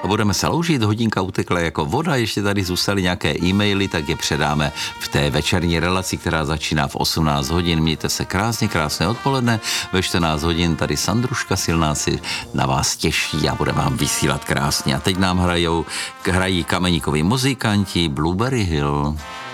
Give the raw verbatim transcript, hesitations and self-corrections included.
a budeme se loužit. Hodinka utekla jako voda, ještě tady zůstaly nějaké e-maily, tak je předáme v té večerní relaci, která začíná v osmnáct hodin. Mějte se krásně, krásné odpoledne. Ve čtrnáct hodin tady Sandruška Silná si na vás těší a bude vám vysílat krásně. A teď nám hrajou, hrají Kameníkoví muzikanti Blueberry Hill.